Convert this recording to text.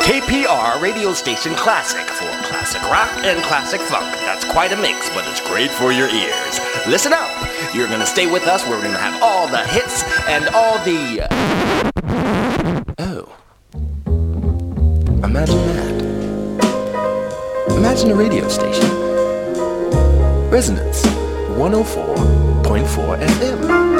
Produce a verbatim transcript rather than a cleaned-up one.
K P R radio station classic for classic rock and classic funk. That's quite a mix, but it's great for your ears. Listen up. You're going to stay with us. We're going to have all the hits and all the... Uh... Oh. Imagine that. Imagine a radio station. Resonance one oh four point four F M.